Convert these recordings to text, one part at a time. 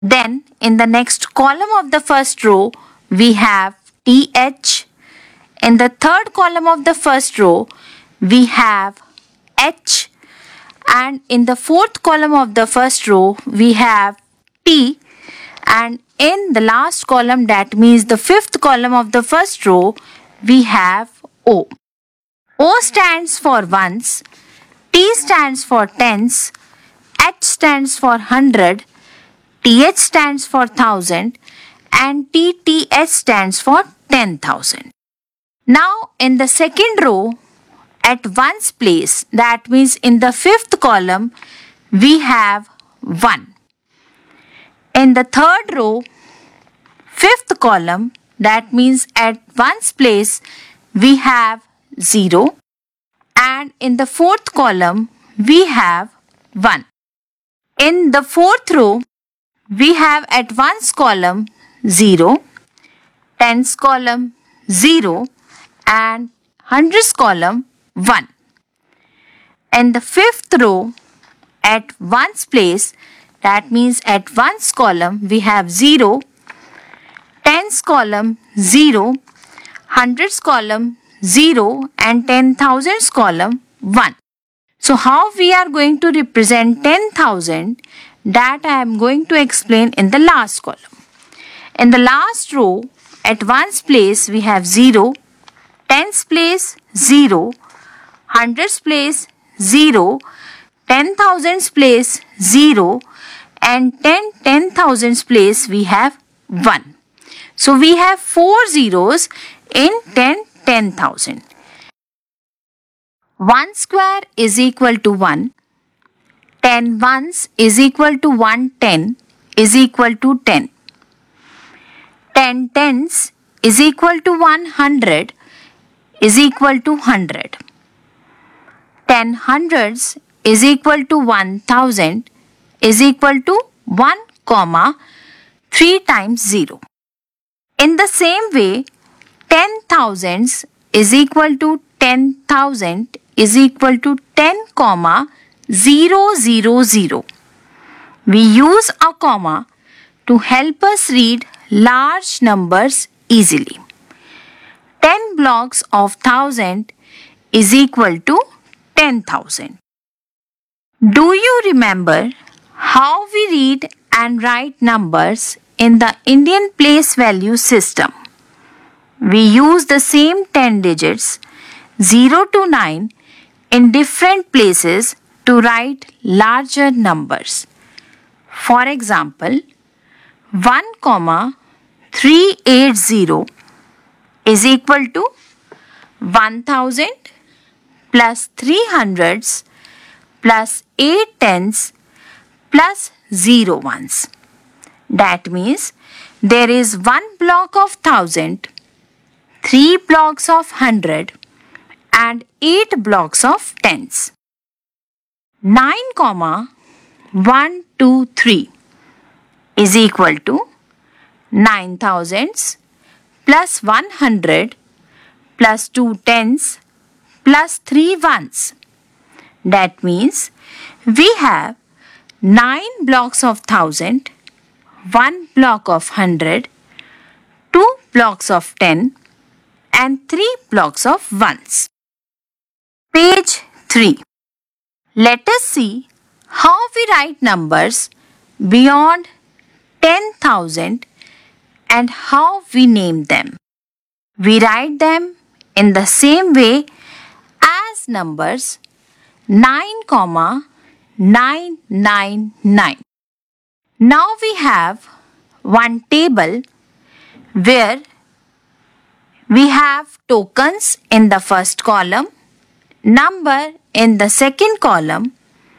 Then in the next column of the first row, we have TH. In the third column of the first row, we have H. And in the fourth column of the first row, we have T. And in the last column, that means the fifth column of the first row, we have O. O stands for ones, T stands for tens, H stands for 100, TH stands for 1000, and TTH stands for 10,000. Now in the second row, at ones place, that means in the fifth column, we have 1. In the third row, fifth column, that means at ones place, we have 0. And in the fourth column, we have 1. In the fourth row, we have at ones column 0, tens column 0, and hundreds column 1. In the fifth row, at ones place, that means at ones column we have 0, tens column 0, hundreds column 0, and 10,000s column 1. So how we are going to represent 10,000, that I am going to explain in the last column. In the last row, at ones place we have 0, tens place 0, hundreds place 0, 10,000s place 0, and 10,000s place we have 1. So we have 4 zeros in 10,000. 1 square is equal to 1. 10 ones is equal to 110 is equal to 10. 10 tens is equal to 100 is equal to 100. 10 hundreds is equal to 1000 is equal to 1 comma 3 times 0. In the same way, 10 thousands is equal to 10,000 is equal to 10 comma 000. We use a comma to help us read large numbers easily. 10 blocks of 1000 is equal to 10,000. Do you remember how we read and write numbers in the Indian place value system? We use the same 10 digits 0 to 9 in different places to write larger numbers. For example, 1,380 is equal to 1000 plus 3 hundreds plus 8 tens plus 0 ones. That means there is 1 block of 1000, 3 blocks of 100, and 8 blocks of tens. 9,123 is equal to 9 thousands plus 100 plus 2 tens plus 3 ones. That means we have 9 blocks of 1000, 1 block of 100, 2 blocks of 10, and 3 blocks of ones. Page 3. Let us see how we write numbers beyond 10,000 and how we name them. We write them in the same way as numbers 9,999. Now we have one table where we have tokens in the first column, number in the second column,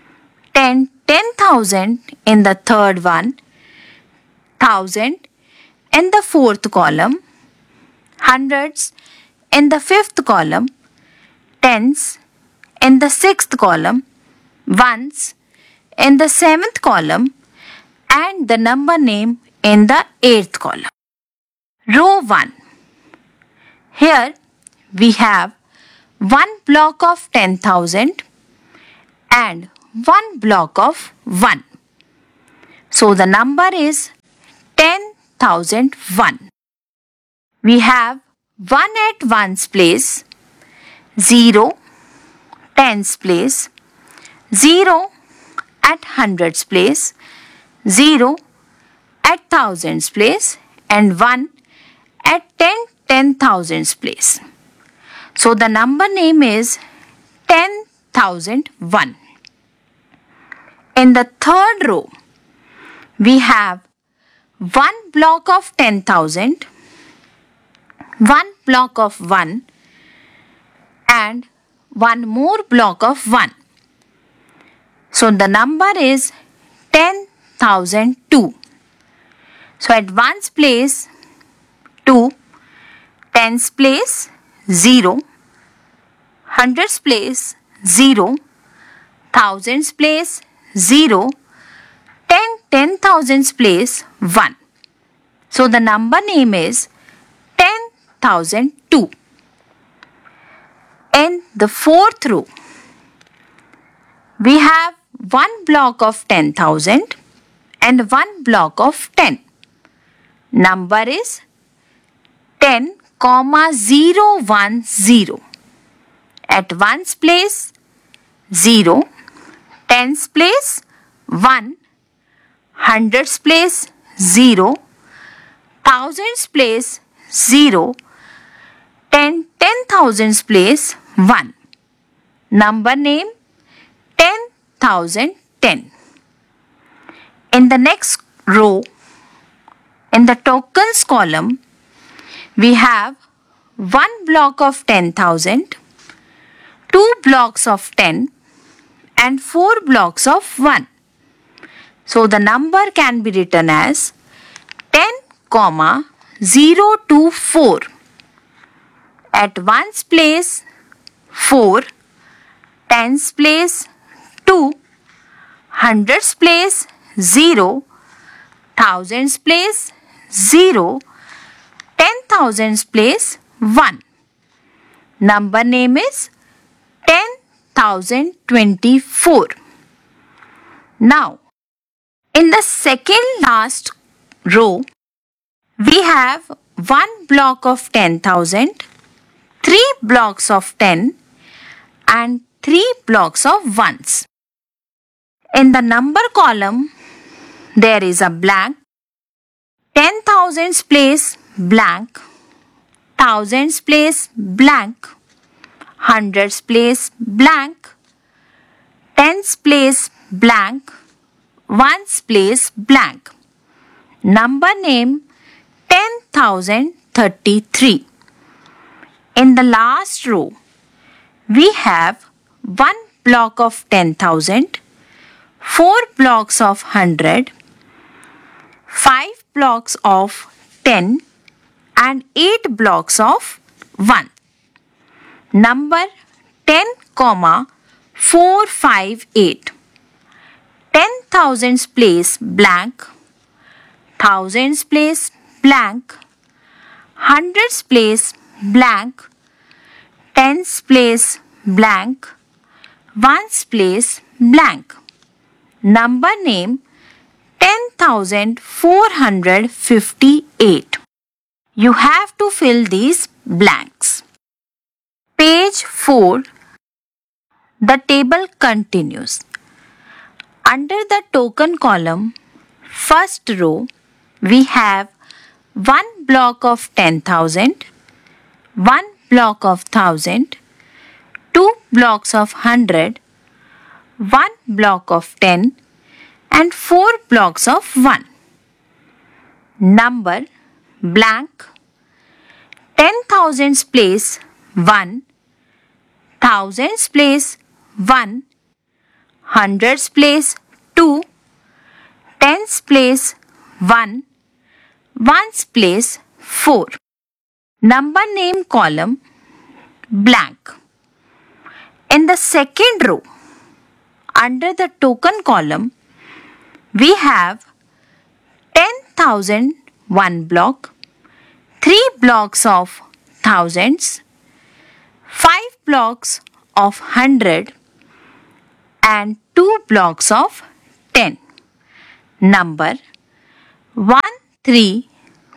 10,000 in the third one, 1000 in the fourth column, hundreds in the fifth column, tens in the sixth column, ones in the seventh column, and the number name in the eighth column. Row 1. Here we have 1 block of 10,000 and 1 block of 1. So the number is 10,001. We have 1 at ones place, 0 tens place, 0 at hundreds place, 0 at thousands place, and 1 at 10,000s place. So the number name is 10,001. In the third row, we have one block of 10,000, one block of 1, and one more block of 1. So the number is 10,002. So at ones place 2, tens place 0, hundreds place 0, thousands place 0, 10,000s place 1. So the number name is 10,002. In the fourth row, we have one block of 10,000 and one block of 10. Number is 10, 010. At ones place 0, tens place 1, hundreds place 0, thousands place 0, 10,000s place 1. Number name 10,010. In the next row, in the tokens column, we have one block of 10,000, 2 blocks of 10, and 4 blocks of 1. So the number can be written as 10,024. At ones place 4, tens place 2, hundreds place 0, thousands place 0, 10,000s place 1. Number name is 10,024. Now, in the second last row, we have one block of 10,000, 3 blocks of 10, and 3 blocks of ones. In the number column, there is a blank. 10,000s place blank, thousands place blank, hundreds place blank, tens place blank, ones place blank. Number name 10,033. In the last row, we have one block of 10,000, 4 blocks of 100, 5 blocks of 10, and 8 blocks of 1. Number 10,458. 10,000s place blank, thousands place blank, hundreds place blank, tens place blank, ones place blank. Number name 10,458. You have to fill these blanks. Page 4. The table continues. Under the token column, first row, we have one block of 10,000, one block of 1,000, 2 blocks of 100, one block of 10, and 4 blocks of 1. Number blank. 10,000s place 1, thousands place 1, hundreds place 2, tens place 1, ones place 4. Number name column blank. In the second row, under the token column, we have 10,000 one block, 3 blocks of thousands, 5 blocks of 100, and 2 blocks of 10. number 13,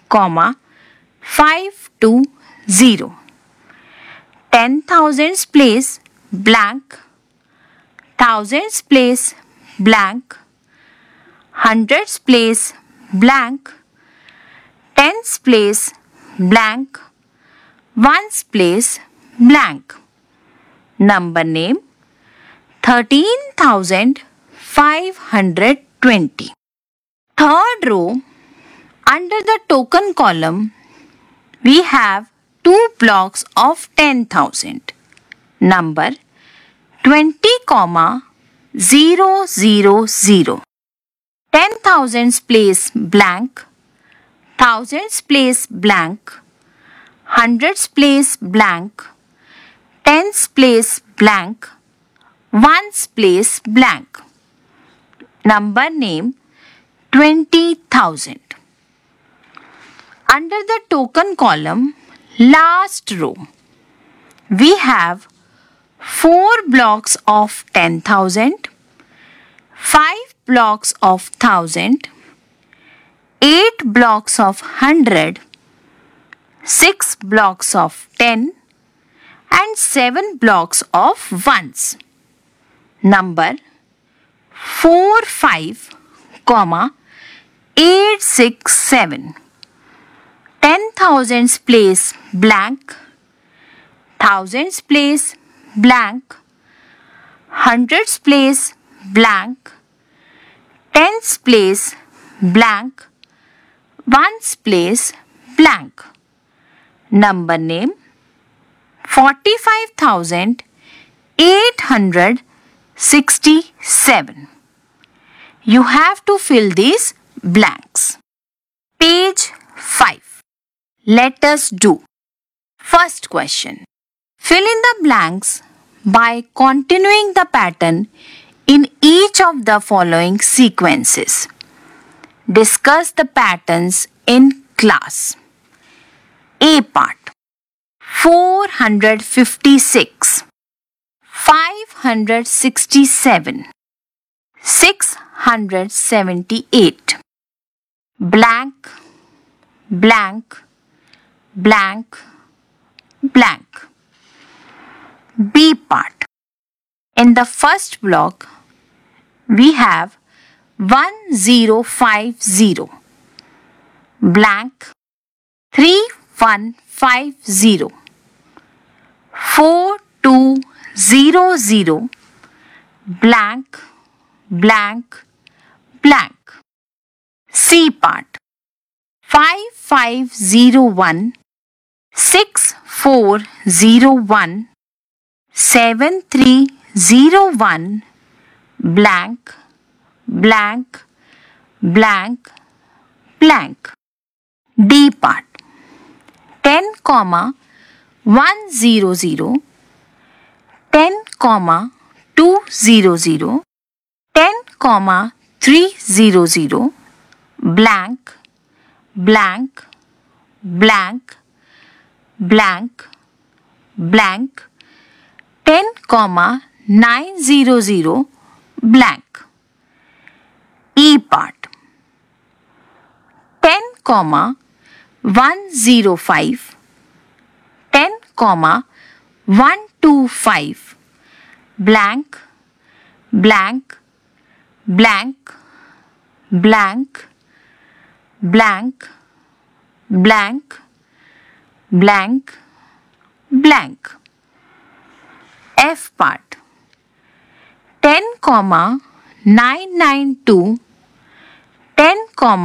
520. 10,000s place blank, thousands place blank, hundreds place blank, tens place blank, ones place blank. Number name 13,520. Third row, under the token column, we have two blocks of 10,000. Number 20, 000. 10,000s place blank, thousands place blank, hundreds place blank, tens place blank, ones place blank. Number name 20,000. Under the token column, last row, we have 4 blocks of 10,000, 5 blocks of 1,000, 8 blocks of 100, 6 blocks of 10, and 7 blocks of ones. Number 45, 867. 10,000s place blank, thousands place blank, hundreds place blank, tens place blank, ones place blank. Number name 45,867. You have to fill these blanks. Page 5. Let us do. First question. Fill in the blanks by continuing the pattern in each of the following sequences. Discuss the patterns in class. A part. 456, 567, 678. Blank, blank, blank, blank. B part. In the first block, we have 1050, blank, 3150, 4200, blank, blank, blank. C part. 5501, 6401, 7301, blank, blank, blank, blank. D part. 10, 100, 10, 200, 10, 300, blank, blank, blank, blank, blank. 10, 900, blank. E part. 10, 105, 10, 125, blank, blank, blank, blank, blank, blank, blank, blank. F part. 10, 992, 10,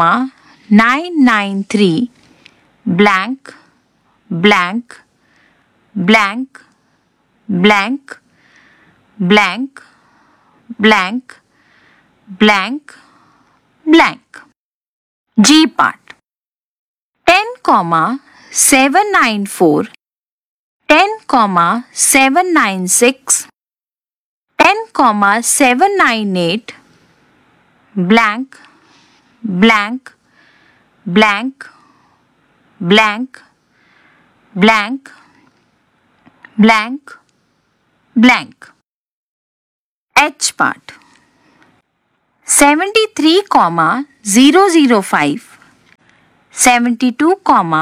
993, blank, blank, blank, blank, blank, blank, blank, blank. G part. 10, 794, 10, 796, 10, 798, blank, blank, blank, blank, blank, blank, blank. H part. 73, 005, 72,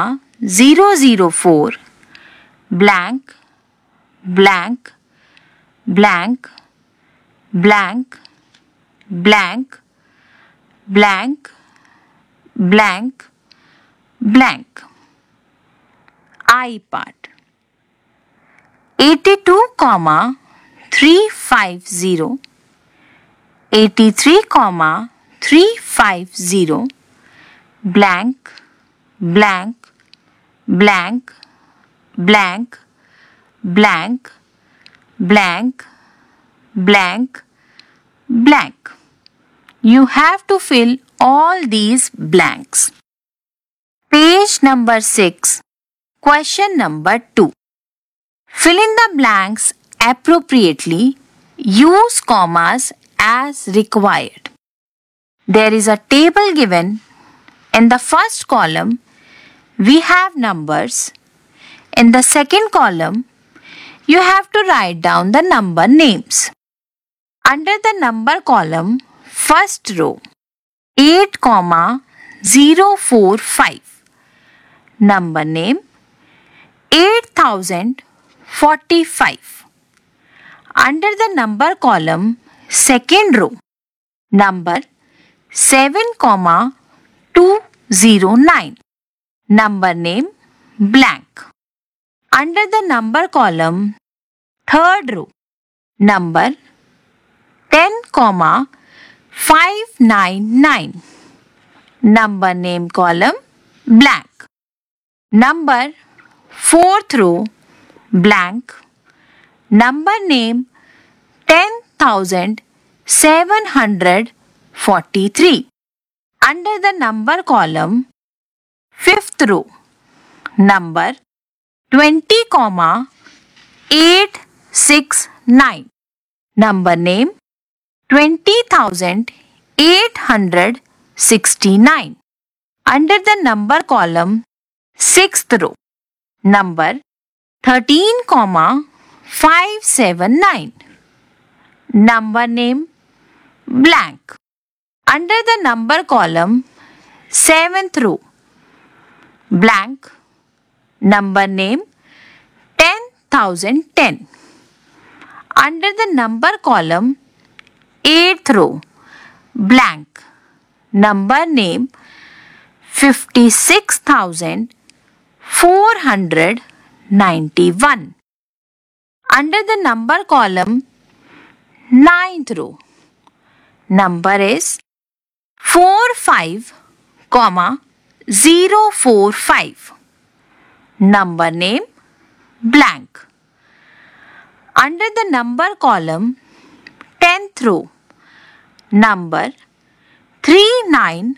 004, blank, blank, blank, blank, blank, blank, blank, blank. I part. 82, 350, 83, 350, blank, blank, blank, blank, blank, blank, blank, blank. You have to fill all these blanks. Page number 6. Question number 2. Fill in the blanks appropriately. Use commas as required. There is a table given. In the first column, we have numbers. In the second column, you have to write down the number names. Under the number column, first row, 8, 045. Number name, 8045. Under the number column, second row, number 7, 209. Number name, blank. Under the number column, third row, number 10, 599. Number name column, blank. Number fourth row, blank. Number name, 10,743. Under the number column, fifth row, number 20, 869. Number name, 20,869. Under the number column, sixth row, number 13, 579. Number name, blank. Under the number column, seventh row, blank. Number name, 10,010. Under the number column, eighth row, blank. Number name, 56,491. Under the number column, ninth row, number is 45, 045. Number name, blank. Under the number column, 10th row, number 39,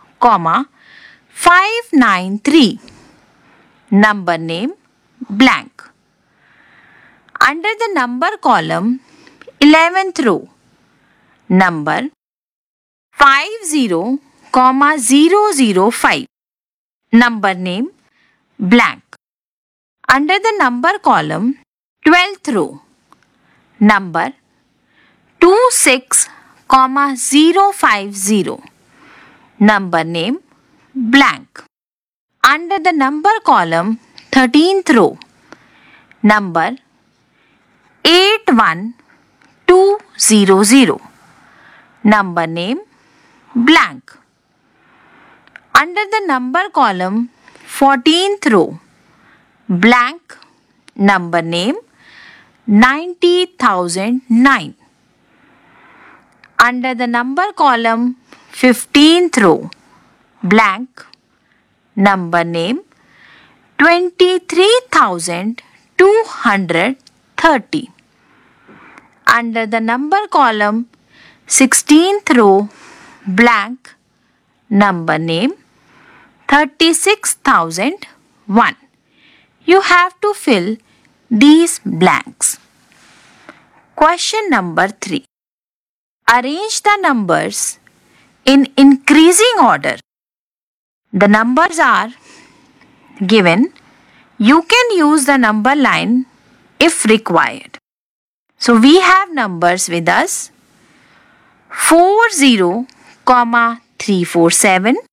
593. Number name, blank. Under the number column, 11th row, number 50, 005. Number name, blank. Under the number column, 12th row, number 26, 050. Number name, blank. Under the number column, 13th row, number 81200. Number name, blank. Under the number column, 14th row, blank. Number name, 90,009. Under the number column, 15th row, blank. Number name, 23,230. Under the number column, 16th row, blank. Number name, 36,001. You have to fill these blanks. Question number 3. Arrange the numbers in increasing order. The numbers are given. You can use the number line if required. So we have numbers with us. 40, 347.